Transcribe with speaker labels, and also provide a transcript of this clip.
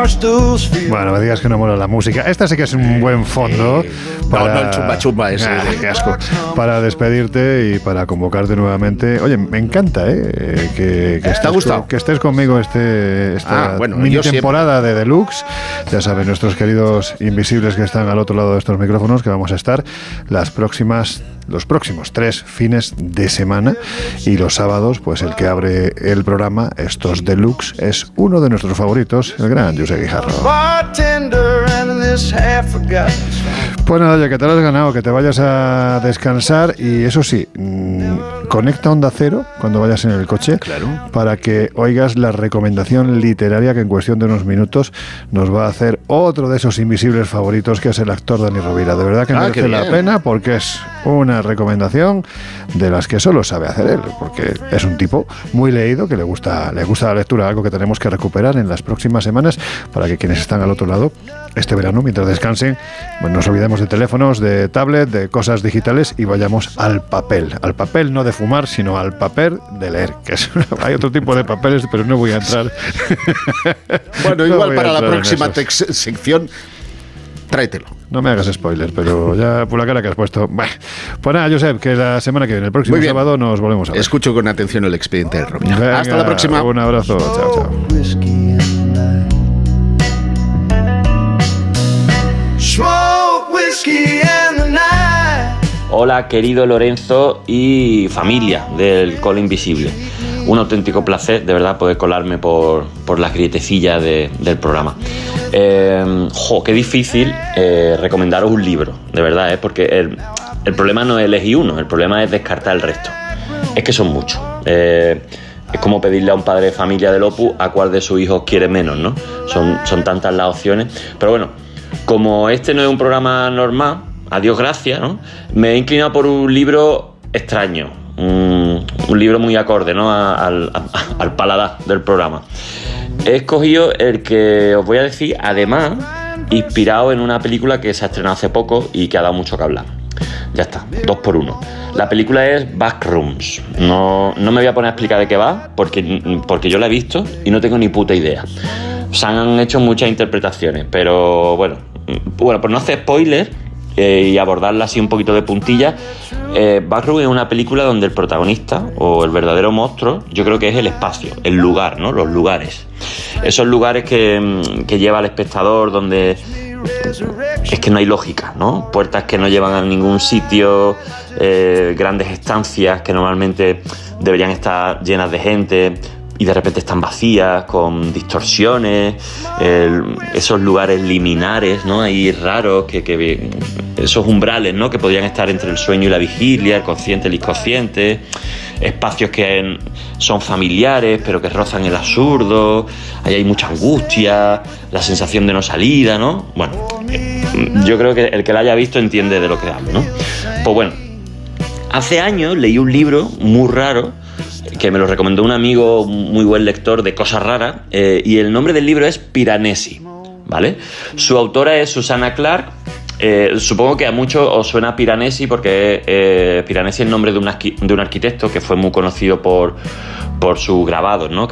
Speaker 1: Bueno, me digas que no mola la música. Esta sí que es un buen fondo para...
Speaker 2: No, chumba, chumba ese.
Speaker 1: Qué asco. Para despedirte y para convocarte nuevamente. Oye, me encanta, que
Speaker 2: ¿Te ha gustado?
Speaker 1: Que estés conmigo esta mini temporada de Deluxe. Ya saben, nuestros queridos invisibles que están al otro lado de estos micrófonos, que vamos a estar los próximos 3 fines de semana, y los sábados, pues el que abre el programa, estos Deluxe, es uno de nuestros favoritos, el gran José Guijarro. Pues nada, ya que te lo has ganado, que te vayas a descansar, y eso sí, conecta Onda Cero cuando vayas en el coche,
Speaker 2: claro,
Speaker 1: para que oigas la recomendación literaria que en cuestión de unos minutos nos va a hacer otro de esos invisibles favoritos, que es el actor Dani Rovira. De verdad que merece la pena, porque es una recomendación de las que solo sabe hacer él, porque es un tipo muy leído, que le gusta la lectura, algo que tenemos que recuperar en las próximas semanas, para que quienes están al otro lado este verano, mientras descansen, bueno, nos olvidemos de teléfonos, de tablet, de cosas digitales, y vayamos al papel no de fumar, sino al papel de leer, que es, hay otro tipo de papeles, pero no voy a entrar.
Speaker 2: Bueno, igual para la próxima sección tráetelo.
Speaker 1: No me hagas spoiler, pero ya por la cara que has puesto. Bah. Pues nada, Josep, que la semana que viene, el próximo sábado, nos volvemos a ver.
Speaker 2: Escucho con atención el expediente de Rovira. Venga, hasta la próxima.
Speaker 1: Un abrazo. Chao, chao.
Speaker 3: Hola, querido Lorenzo y familia del Colo Invisible. Un auténtico placer, de verdad, poder colarme por las grietecillas del programa. Qué difícil recomendaros un libro, de verdad, porque el problema no es elegir uno, el problema es descartar el resto. Es que son muchos. Es como pedirle a un padre de familia del Opus a cuál de sus hijos quiere menos, ¿no? Son tantas las opciones. Pero bueno, como este no es un programa normal, a Dios gracias, ¿no? Me he inclinado por un libro extraño, un libro muy acorde, ¿no? al paladar del programa. He escogido el que os voy a decir, además, inspirado en una película que se ha estrenado hace poco y que ha dado mucho que hablar. Ya está, 2 por 1. La película es Backrooms. No me voy a poner a explicar de qué va, porque yo la he visto y no tengo ni puta idea. Se han hecho muchas interpretaciones, pero bueno, por no hacer spoilers y abordarla así un poquito de puntilla, Backrooms es una película donde el protagonista, o el verdadero monstruo, yo creo que es el espacio, el lugar, ¿no? Los lugares. Esos lugares que lleva al espectador, donde es que no hay lógica, ¿no? Puertas que no llevan a ningún sitio, grandes estancias que normalmente deberían estar llenas de gente y de repente están vacías, con distorsiones, esos lugares liminares, ¿no? Ahí raros, esos umbrales, ¿no? Que podrían estar entre el sueño y la vigilia, el consciente y el inconsciente, espacios que son familiares pero que rozan el absurdo, ahí hay mucha angustia, la sensación de no salida, ¿no? Bueno, yo creo que el que la haya visto entiende de lo que hablo, ¿no? Pues bueno, hace años leí un libro muy raro que me lo recomendó un amigo muy buen lector de cosas raras, y el nombre del libro es Piranesi, ¿vale? Su autora es Susanna Clark. Supongo que a muchos os suena Piranesi porque Piranesi es el nombre de un arquitecto que fue muy conocido por sus grabados, ¿no?